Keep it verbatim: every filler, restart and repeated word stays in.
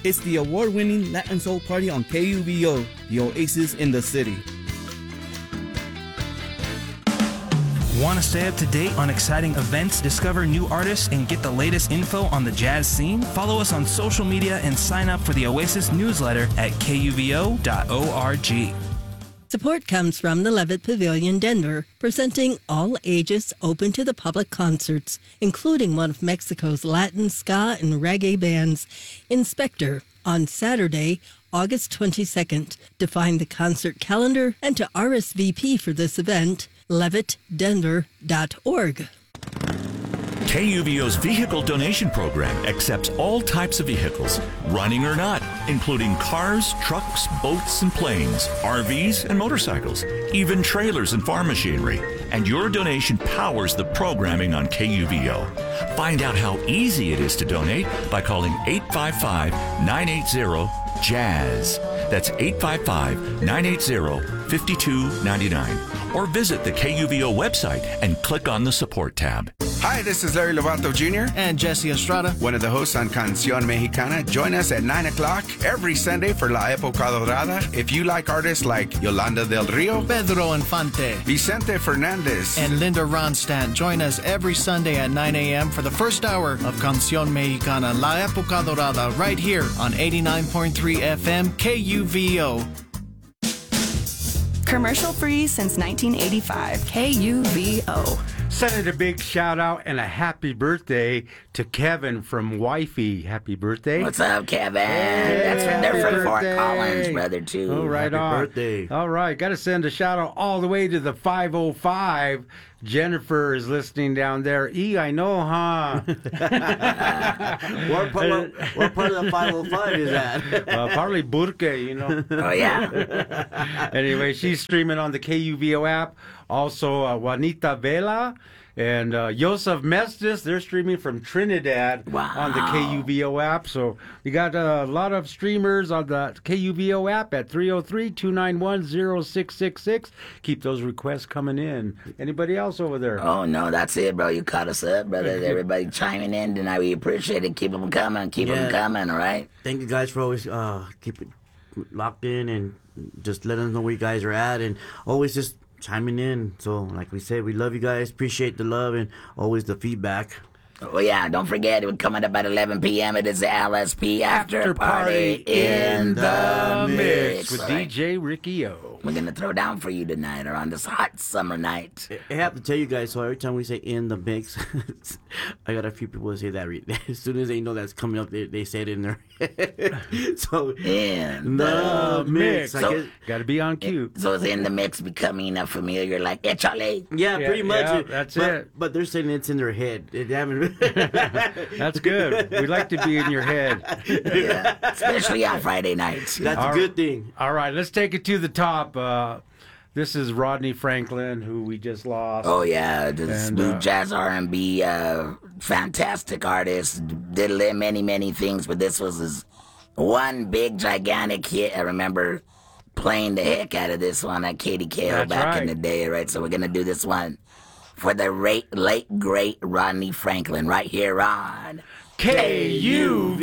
It's the award-winning Latin Soul Party on K U V O, the oasis in the city. Want to stay up to date on exciting events, discover new artists, and get the latest info on the jazz scene? Follow us on social media and sign up for the Oasis newsletter at K U V O dot org. Support comes from the Levitt Pavilion, Denver, presenting all ages open to the public concerts, including one of Mexico's Latin, ska, and reggae bands, Inspector, on Saturday, August twenty-second. To find the concert calendar and to R S V P for this event, levitt denver dot org. K U V O's vehicle donation program accepts all types of vehicles, running or not, including cars, trucks, boats, and planes, R Vs, and motorcycles, even trailers and farm machinery. And your donation powers the programming on K U V O. Find out how easy it is to donate by calling eight five five, nine eight zero, jazz. That's eight five five, nine eight zero, five two nine nine. Or visit the K U V O website and click on the support tab. Hi, this is Larry Lovato Junior And Jesse Estrada, one of the hosts on Canción Mexicana. Join us at nine o'clock every Sunday for La Época Dorada. If you like artists like Yolanda del Rio, Pedro Infante, Vicente Fernandez, and Linda Ronstadt, join us every Sunday at nine a.m. for the first hour of Canción Mexicana, La Época Dorada, right here on eighty-nine point three F M K U V O. Commercial free since nineteen eighty-five. K U V O. Sending a big shout out and a happy birthday to Kevin from Wifey. Happy birthday. What's up, Kevin? Hey, That's from there from Fort birthday. Collins, brother, too. Oh, right happy on. birthday. All right. Got to send a shout out all the way to the five oh five. Jennifer is listening down there. E, I know, huh? what, part, what part of the five oh five is that? uh, probably Burke, you know. Oh, yeah. Anyway, she's streaming on the K U V O app. Also, uh, Juanita Vela and uh, Joseph Mestis, they're streaming from Trinidad wow. on the K U V O app. So we got uh, a lot of streamers on the K U V O app at three oh three, two nine one, oh six six six. Keep those requests coming in. Anybody else over there? Oh, no, that's it, bro. You caught us up, brother. Everybody chiming in tonight. We appreciate it. Keep them coming. Keep yeah. them coming, all right? Thank you guys for always uh, keeping locked in and just letting us know where you guys are at and always just chiming in. So, like we said, we love you guys. Appreciate the love and always the feedback. Oh, yeah. Don't forget, we're coming up at eleven p.m. It is the L S P After, After Party, Party in the Mix. With Right. D J Ricky O. We're going to throw down for you tonight or on this hot summer night. I have to tell you guys, so every time we say in the mix, I got a few people that say that. As soon as they know that's coming up, they, they say it in their head. So, in the, the mix. mix. So, got to be on cue. It, so is in the mix becoming a familiar, like, échale? Yeah, yeah, pretty much. Yeah, it, that's but, it. But they're saying it's in their head. They haven't. That's good. We like to be in your head. Yeah, especially on Friday nights. That's All a good thing. All right, let's take it to the top. Uh, this is Rodney Franklin, who we just lost. Oh, yeah, the And, smooth uh, jazz R and B, uh, fantastic artist. Did many, many things, but this was his one big, gigantic hit. I remember playing the heck out of this one at Katie Kale That's back right. in the day, right? So we're going to do this one for the late, late, great Rodney Franklin right here on K U V